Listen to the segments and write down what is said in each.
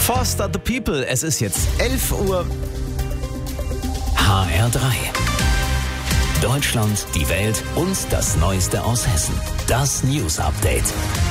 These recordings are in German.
Foster the People. Es ist jetzt 11 Uhr. HR3. Deutschland, die Welt und das Neueste aus Hessen. Das News Update.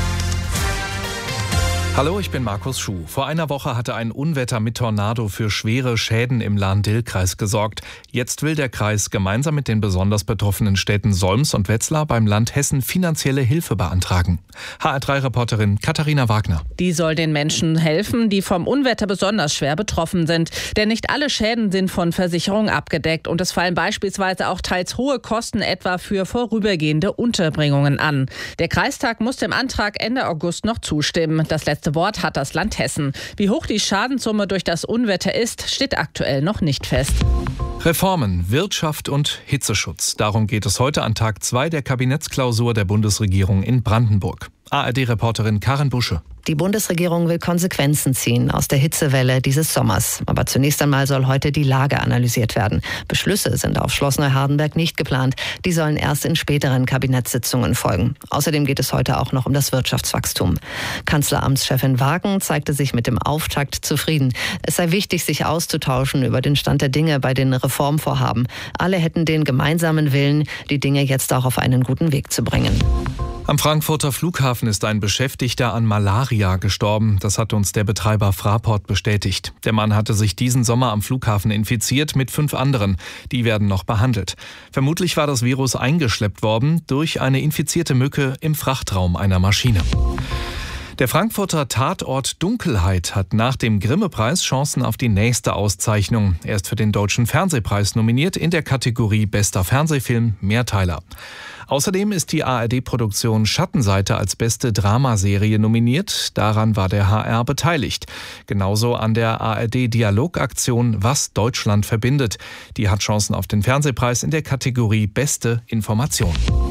Hallo, ich bin Markus Schuh. Vor einer Woche hatte ein Unwetter mit Tornado für schwere Schäden im Lahn-Dill-Kreis gesorgt. Jetzt will der Kreis gemeinsam mit den besonders betroffenen Städten Solms und Wetzlar beim Land Hessen finanzielle Hilfe beantragen. HR3-Reporterin Katharina Wagner. Die soll den Menschen helfen, die vom Unwetter besonders schwer betroffen sind. Denn nicht alle Schäden sind von Versicherungen abgedeckt. Und es fallen beispielsweise auch teils hohe Kosten etwa für vorübergehende Unterbringungen an. Der Kreistag muss dem Antrag Ende August noch zustimmen. Das letzte Wort hat das Land Hessen. Wie hoch die Schadenssumme durch das Unwetter ist, steht aktuell noch nicht fest. Reformen, Wirtschaft und Hitzeschutz. Darum geht es heute an Tag 2 der Kabinettsklausur der Bundesregierung in Brandenburg. ARD-Reporterin Karin Busche. Die Bundesregierung will Konsequenzen ziehen aus der Hitzewelle dieses Sommers. Aber zunächst einmal soll heute die Lage analysiert werden. Beschlüsse sind auf Schloss Neuhardenberg nicht geplant. Die sollen erst in späteren Kabinettssitzungen folgen. Außerdem geht es heute auch noch um das Wirtschaftswachstum. Kanzleramtschefin Wagen zeigte sich mit dem Auftakt zufrieden. Es sei wichtig, sich auszutauschen über den Stand der Dinge bei den Reformvorhaben. Alle hätten den gemeinsamen Willen, die Dinge jetzt auch auf einen guten Weg zu bringen. Am Frankfurter Flughafen ist ein Beschäftigter an Malaria gestorben. Das hat uns der Betreiber Fraport bestätigt. Der Mann hatte sich diesen Sommer am Flughafen infiziert mit 5 anderen. Die werden noch behandelt. Vermutlich war das Virus eingeschleppt worden durch eine infizierte Mücke im Frachtraum einer Maschine. Der Frankfurter Tatort Dunkelheit hat nach dem Grimme-Preis Chancen auf die nächste Auszeichnung. Er ist für den Deutschen Fernsehpreis nominiert in der Kategorie Bester Fernsehfilm Mehrteiler. Außerdem ist die ARD-Produktion Schattenseite als beste Dramaserie nominiert. Daran war der HR beteiligt. Genauso an der ARD-Dialogaktion Was Deutschland verbindet. Die hat Chancen auf den Fernsehpreis in der Kategorie Beste Information.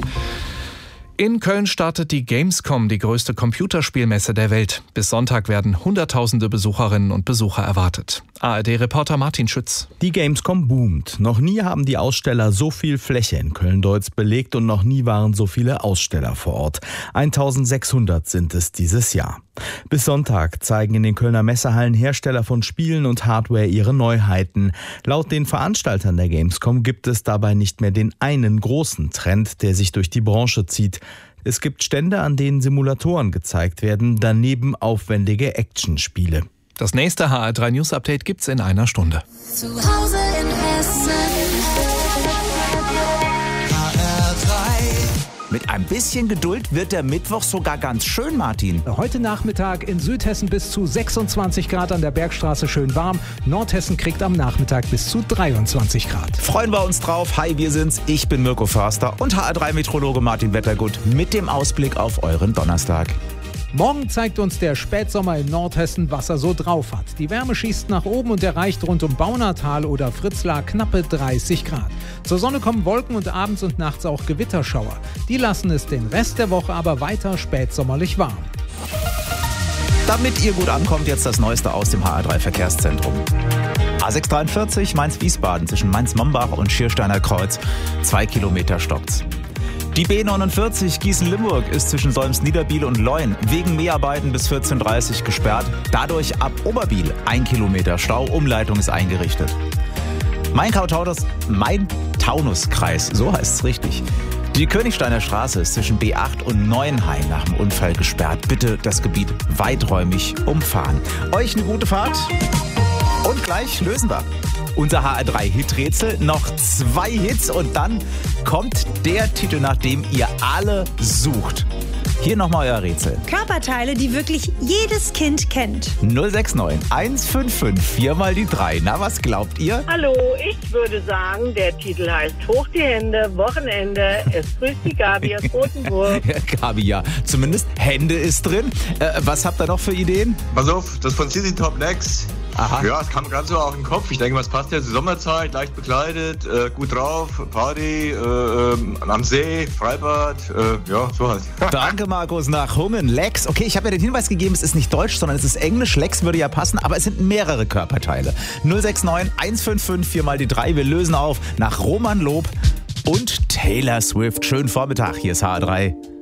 In Köln startet die Gamescom, die größte Computerspielmesse der Welt. Bis Sonntag werden Hunderttausende Besucherinnen und Besucher erwartet. ARD-Reporter Martin Schütz. Die Gamescom boomt. Noch nie haben die Aussteller so viel Fläche in Köln-Deutz belegt und noch nie waren so viele Aussteller vor Ort. 1600 sind es dieses Jahr. Bis Sonntag zeigen in den Kölner Messehallen Hersteller von Spielen und Hardware ihre Neuheiten. Laut den Veranstaltern der Gamescom gibt es dabei nicht mehr den einen großen Trend, der sich durch die Branche zieht. Es gibt Stände, an denen Simulatoren gezeigt werden, daneben aufwendige Actionspiele. Das nächste HR3 News Update gibt's in einer Stunde. Zu Hause in Hessen. Mit ein bisschen Geduld wird der Mittwoch sogar ganz schön, Martin. Heute Nachmittag in Südhessen bis zu 26 Grad, an der Bergstraße schön warm. Nordhessen kriegt am Nachmittag bis zu 23 Grad. Freuen wir uns drauf. Hi, wir sind's. Ich bin Mirko Förster und HR3-Meteorologe Martin Wettergut mit dem Ausblick auf euren Donnerstag. Morgen zeigt uns der Spätsommer in Nordhessen, was er so drauf hat. Die Wärme schießt nach oben und erreicht rund um Baunatal oder Fritzlar knappe 30 Grad. Zur Sonne kommen Wolken und abends und nachts auch Gewitterschauer. Die lassen es den Rest der Woche aber weiter spätsommerlich warm. Damit ihr gut ankommt, jetzt das Neueste aus dem HR3-Verkehrszentrum. A643 Mainz-Wiesbaden zwischen Mainz-Mombach und Schiersteiner Kreuz. 2 Kilometer stockt's. Die B49 Gießen-Limburg ist zwischen Solms-Niederbiel und Leun wegen Mäharbeiten bis 14:30 Uhr gesperrt. Dadurch ab Oberbiel 1 Kilometer Stau, Umleitung ist eingerichtet. Main-Taunus-Kreis, so heißt es richtig. Die Königsteiner Straße ist zwischen B8 und Neuenhain nach dem Unfall gesperrt. Bitte das Gebiet weiträumig umfahren. Euch eine gute Fahrt und gleich lösen wir unser HR3-Hit-Rätsel. Noch 2 Hits und dann kommt der Titel, nach dem ihr alle sucht. Hier nochmal euer Rätsel. Körperteile, die wirklich jedes Kind kennt. 069 155 4 mal die 3. Na, was glaubt ihr? Hallo, ich würde sagen, der Titel heißt Hoch die Hände, Wochenende. Es grüßt die Gabi aus Rotenburg. Ja, Gabi, ja. Zumindest Hände ist drin. Was habt ihr noch für Ideen? Pass auf, das von CC Top Next. Aha. Ja, es kam ganz so auf den Kopf. Ich denke, was passt jetzt? Die Sommerzeit, leicht bekleidet, gut drauf, Party, am See, Freibad, ja, so halt. Danke, Markus, nach Hungen. Lex. Okay, ich habe ja den Hinweis gegeben, es ist nicht Deutsch, sondern es ist Englisch. Lex würde ja passen, aber es sind mehrere Körperteile. 069 155 4 mal die 3. Wir lösen auf nach Roman Lob und Taylor Swift. Schönen Vormittag, hier ist HR3.